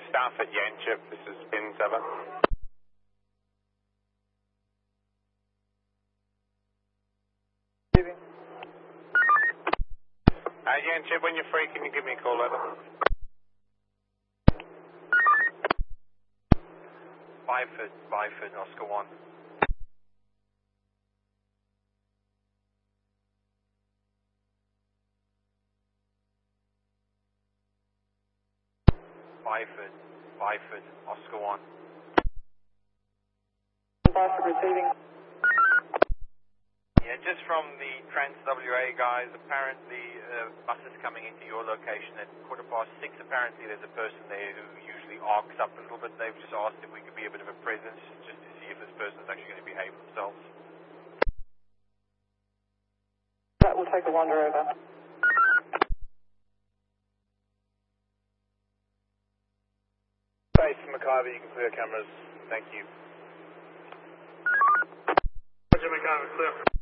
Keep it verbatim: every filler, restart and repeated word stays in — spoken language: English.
staff at Yanchep, this is Bin seven. Uh, Yanchep, when you're free, can you give me a call over? Byford, Byford, Oscar one. Byford, Byford, Oscar one. Byford receiving. Yeah, just from the Trans W A guys, apparently uh, buses coming into your location at quarter past six. Apparently there's a person there who usually arcs up a little bit. They've just asked if we could be a bit of a presence just to see if this person's actually going to behave themselves. That will take a wander over. Base McIver, you can clear cameras. Thank you. Roger, McIver, clear.